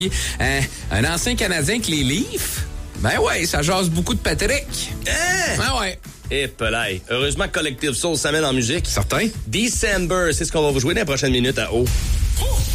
Un ancien Canadien avec les Leafs. Ben ouais, ça jase beaucoup de Patrick. Hein? Ben ouais. Et pelay. Heureusement que Collective Soul s'amène en musique. Certain. December, c'est ce qu'on va vous jouer dans les prochaines minutes à haut.